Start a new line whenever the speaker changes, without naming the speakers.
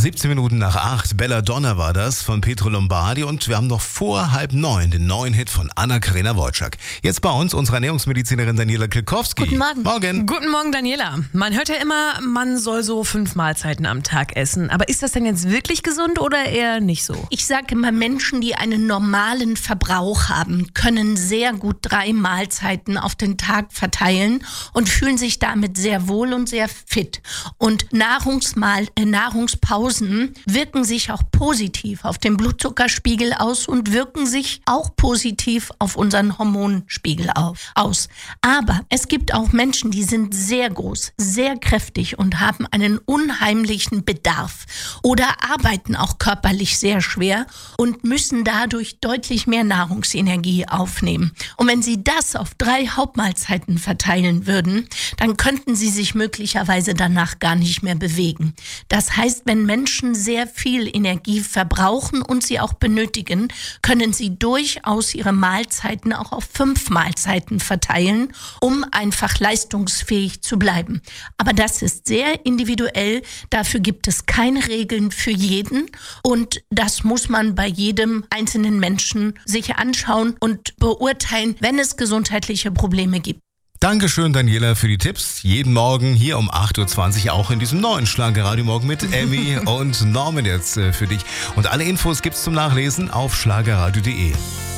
17 Minuten nach 8. Belladonna war das von Pietro Lombardi und wir haben noch vor 8:30 den neuen Hit von Anna-Karina Wojcik. Jetzt bei uns unsere Ernährungsmedizinerin Daniela Kilkowski.
Guten Morgen.
Morgen.
Guten Morgen, Daniela. Man hört ja immer, man soll so 5 Mahlzeiten am Tag essen. Aber ist das denn jetzt wirklich gesund oder eher nicht so?
Ich sage immer, Menschen, die einen normalen Verbrauch haben, können sehr gut 3 Mahlzeiten auf den Tag verteilen und fühlen sich damit sehr wohl und sehr fit. Und Nahrungspausen wirken sich auch positiv auf den Blutzuckerspiegel aus und wirken sich auch positiv auf unseren Hormonspiegel aus. Aber es gibt auch Menschen, die sind sehr groß, sehr kräftig und haben einen unheimlichen Bedarf oder arbeiten auch körperlich sehr schwer und müssen dadurch deutlich mehr Nahrungsenergie aufnehmen. Und wenn sie das auf 3 Hauptmahlzeiten verteilen würden, dann könnten sie sich möglicherweise danach gar nicht mehr bewegen. Das heißt, wenn Menschen sehr viel Energie verbrauchen und sie auch benötigen, können sie durchaus ihre Mahlzeiten auch auf 5 Mahlzeiten verteilen, um einfach leistungsfähig zu bleiben. Aber das ist sehr individuell. Dafür gibt es keine Regeln für jeden. Und das muss man bei jedem einzelnen Menschen sich anschauen und beurteilen, wenn es gesundheitliche Probleme gibt.
Dankeschön, Daniela, für die Tipps. Jeden Morgen hier um 8:20 Uhr auch in diesem neuen Schlager-Radio Morgen mit Emmy und Norman jetzt für dich. Und alle Infos gibt's zum Nachlesen auf schlagerradio.de.